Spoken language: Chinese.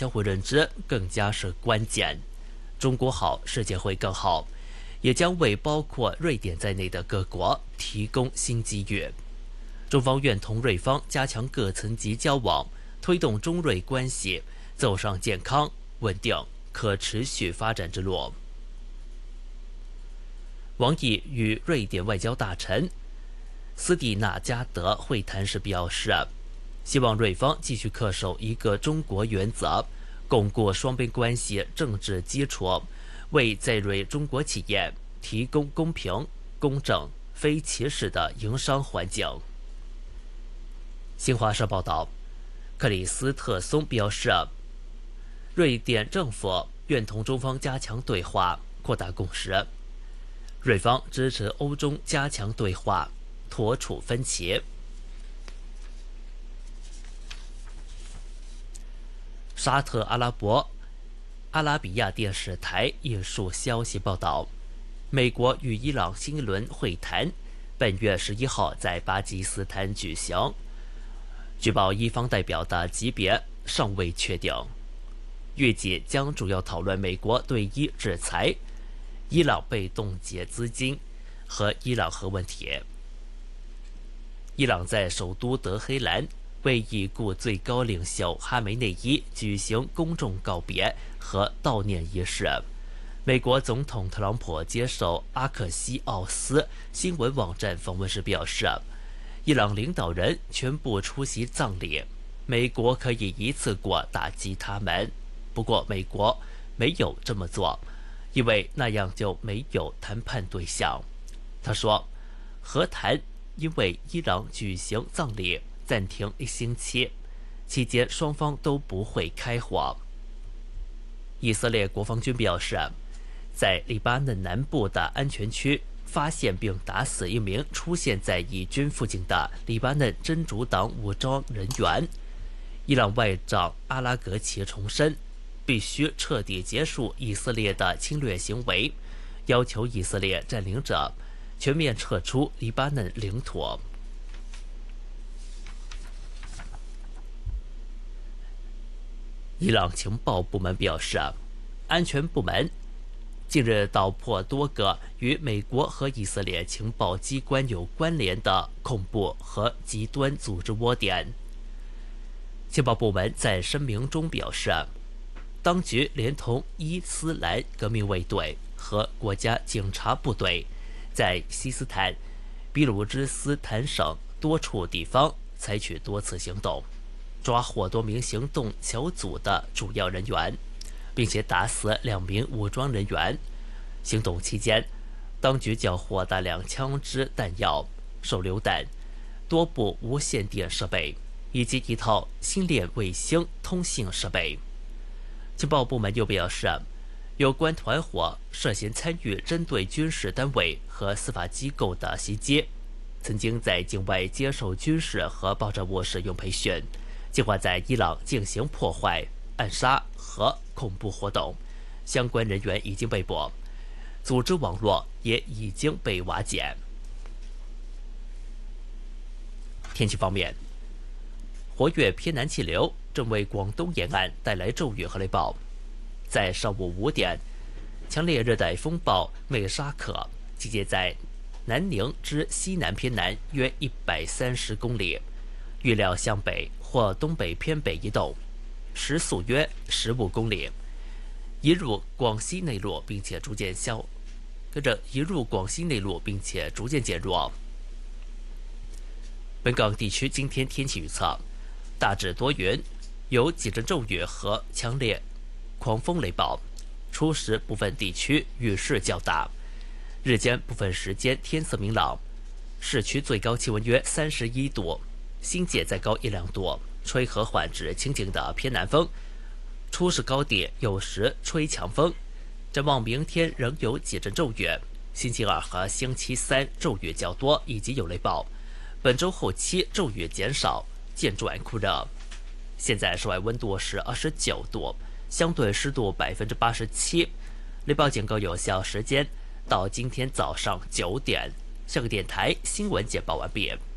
相互认知更加是关键。中国好，世界会更好，也将为包括瑞典在内的各国提供新机遇。中方愿同瑞方加强各层级交往，推动中瑞关系走上健康、稳定、可持续发展之路。王毅与瑞典外交大臣斯蒂纳加德会谈时表示，希望瑞方继续恪守一个中国原则，巩固双边关系政治基础，为在瑞中国企业提供公平、公正、非歧视的营商环境。新华社报道，克里斯特松表示，瑞典政府愿同中方加强对话，扩大共识。瑞方支持欧中加强对话，妥处分歧。沙特阿拉比亚电视台引述消息报道，美国与伊朗新一轮会谈本月11号在巴基斯坦举行。据报，伊方代表的级别尚未确定，预计将主要讨论美国对伊制裁、伊朗被冻结资金和伊朗核问题。伊朗在首都德黑兰为已故最高领袖哈梅内伊举行公众告别和悼念仪式。美国总统特朗普接受阿克西奥斯新闻网站访问时表示，伊朗领导人全部出席葬礼，美国可以一次过打击他们。不过美国没有这么做，因为那样就没有谈判对象。他说，和谈因为伊朗举行葬礼暂停1星期，期间双方都不会开火。以色列国防军表示，在黎巴嫩南部的安全区发现并打死一名出现在以军附近的黎巴嫩真主党武装人员。伊朗外长阿拉格齐重申，必须彻底结束以色列的侵略行为，要求以色列占领者全面撤出黎巴嫩领土。伊朗情报部门表示，安全部门近日捣破多个与美国和以色列情报机关有关联的恐怖和极端组织窝点。情报部门在声明中表示，当局连同伊斯兰革命卫队和国家警察部队，在西斯坦、俾路支斯坦省多处地方采取多次行动，抓获多名行动小组的主要人员，并且打死2名武装人员。行动期间，当局缴获大量枪支、弹药、手榴弹、多部无线电设备以及一套星链卫星通信设备。情报部门又表示，有关团伙涉嫌参与针对军事单位和司法机构的袭击，曾经在境外接受军事和爆炸物使用培训，计划在伊朗进行破坏、暗杀和恐怖活动。相关人员已经被捕，组织网络也已经被瓦解。天气方面，活跃偏南气流正为广东沿岸带来骤雨和雷暴。在上午5点，强烈热带风暴美沙可集结在南宁之西南偏南约130公里，预料向北或东北偏北移动，时速约15公里，移入广西内陆，并且逐渐减弱。本港地区今天天气预测，大致多云，有几阵骤雨和强烈狂风雷暴，初时部分地区雨势较大，日间部分时间天色明朗，市区最高气温约31度，新界再高1-2度，吹和缓至清劲的偏南风，初时高地有时吹强风。展望明天仍有几阵骤雨，星期2和星期3骤雨较多以及有雷暴，本周后期骤雨减少，渐转酷热。现在室外温度是29度，相对湿度87%，雷暴警告有效时间到今天早上9点。下个电台新闻简报完毕。